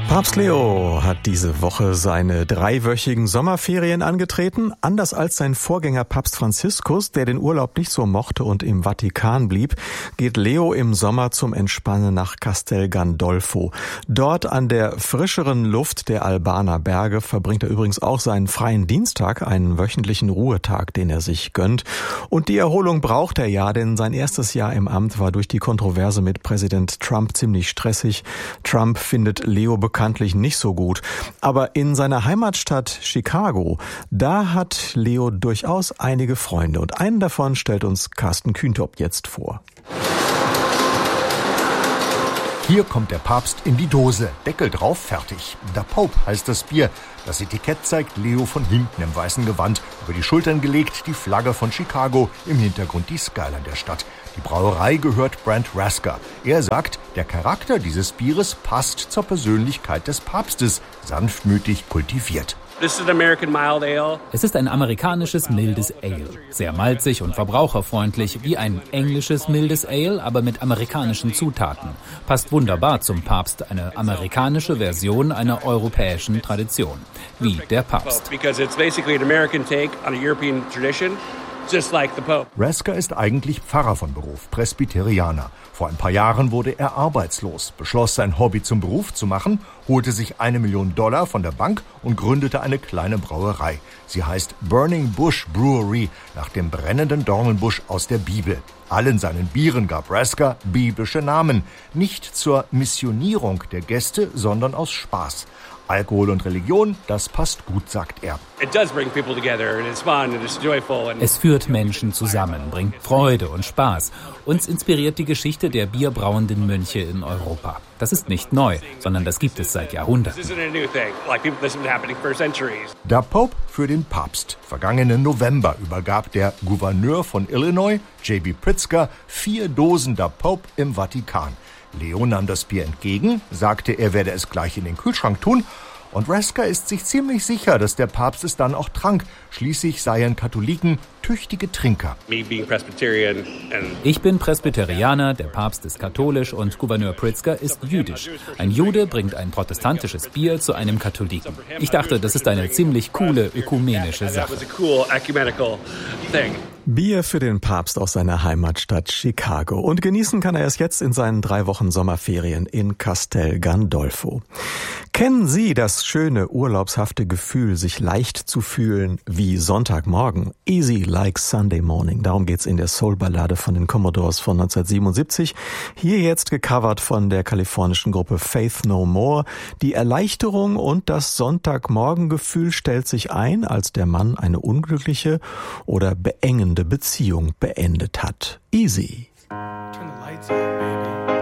Papst Leo hat diese Woche seine 3-wöchigen Sommerferien angetreten. Anders als sein Vorgänger Papst Franziskus, der den Urlaub nicht so mochte und im Vatikan blieb, geht Leo im Sommer zum Entspannen nach Castel Gandolfo. Dort an der frischeren Luft der Albaner Berge verbringt er übrigens auch seinen freien Dienstag, einen wöchentlichen Ruhetag, den er sich gönnt. Und die Erholung braucht er ja, denn sein erstes Jahr im Amt war durch die Kontroverse mit Präsident Trump ziemlich stressig. Trump findet Leo bekanntlich nicht so gut. Aber in seiner Heimatstadt Chicago, da hat Leo durchaus einige Freunde. Und einen davon stellt uns Carsten Kühntop jetzt vor. Hier kommt der Papst in die Dose. Deckel drauf, fertig. Da Pope heißt das Bier. Das Etikett zeigt Leo von hinten im weißen Gewand. Über die Schultern gelegt die Flagge von Chicago, im Hintergrund die Skyline der Stadt. Die Brauerei gehört Brent Rasker. Er sagt, der Charakter dieses Bieres passt zur Persönlichkeit des Papstes, sanftmütig kultiviert. Es ist ein amerikanisches mildes Ale. Sehr malzig und verbraucherfreundlich, wie ein englisches mildes Ale, aber mit amerikanischen Zutaten. Passt wunderbar zum Papst, eine amerikanische Version einer europäischen Tradition. Wie der Papst. Rasker ist eigentlich Pfarrer von Beruf, Presbyterianer. Vor ein paar Jahren wurde er arbeitslos, beschloss sein Hobby zum Beruf zu machen, holte sich $1 Million von der Bank und gründete eine kleine Brauerei. Sie heißt Burning Bush Brewery, nach dem brennenden Dornenbusch aus der Bibel. Allen seinen Bieren gab Rasker biblische Namen. Nicht zur Missionierung der Gäste, sondern aus Spaß. Alkohol und Religion, das passt gut, sagt er. Es führt Menschen zusammen, bringt Freude und Spaß. Uns inspiriert die Geschichte der bierbrauenden Mönche in Europa. Das ist nicht neu, sondern das gibt es seit Jahrhunderten. Da Pope für den Papst. Vergangenen November übergab der Gouverneur von Illinois, J.B. Pritzker, 4 Dosen Da Pope im Vatikan. Leo nahm das Bier entgegen, sagte, er werde es gleich in den Kühlschrank tun. Und Rasker ist sich ziemlich sicher, dass der Papst es dann auch trank. Schließlich seien Katholiken tüchtige Trinker. Ich bin Presbyterianer, der Papst ist katholisch und Gouverneur Pritzker ist jüdisch. Ein Jude bringt ein protestantisches Bier zu einem Katholiken. Ich dachte, das ist eine ziemlich coole ökumenische Sache. Bier für den Papst aus seiner Heimatstadt Chicago. Und genießen kann er es jetzt in seinen 3 Wochen Sommerferien in Castel Gandolfo. Kennen Sie das schöne, urlaubshafte Gefühl, sich leicht zu fühlen wie Sonntagmorgen? Easy like Sunday morning. Darum geht's in der Soul-Ballade von den Commodores von 1977. Hier jetzt gecovert von der kalifornischen Gruppe Faith No More. Die Erleichterung und das Sonntagmorgengefühl stellt sich ein, als der Mann eine unglückliche oder beengende Beziehung beendet hat. Easy.